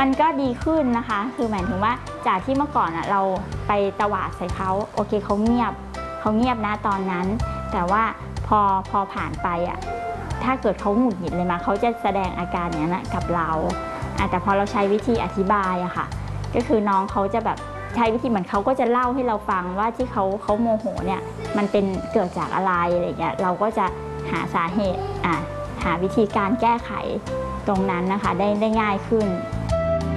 มันก็ดีขึ้นนะคะคือหมายถึงว่าจากที่เมื่อก่อนเราไปตวาดใส่เขาโอเคเขาเงียบนะตอนนั้นแต่ว่าพอผ่านไปถ้าเกิดเขาหงุดหงิดเลยมาเขาจะแสดงอาการอย่างนั้นกับเราแต่พอเราใช้วิธีอธิบายค่ะก็คือน้องเขาจะแบบใช้วิธีเหมือนเขาก็จะเล่าให้เราฟังว่าที่เขาโมโหเนี่ยมันเป็นเกิดจากอะไรอะไรเงี้ยเราก็จะหาสาเหตุหาวิธีการแก้ไขตรงนั้นนะคะได้ง่ายขึ้น